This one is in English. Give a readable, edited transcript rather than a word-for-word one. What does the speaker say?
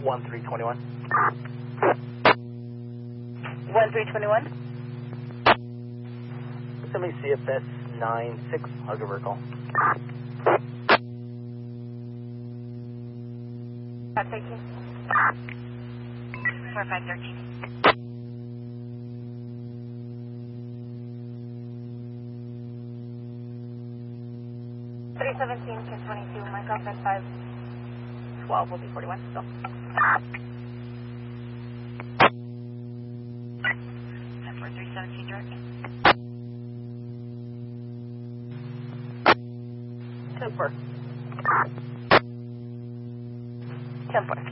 1321. 1321. Somebody CFS 96, I'll give her a call. Thank you. 4513. 317 to 22, myself at 512 will be 41 still. 317 direct. 10-4. 10-4.